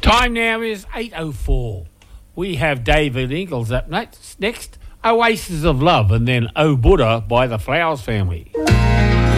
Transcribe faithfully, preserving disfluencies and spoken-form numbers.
Time now is eight oh four. We have David Ingalls up next. Next, Oasis of Love, and then Oh Buddha by the Flowers Family.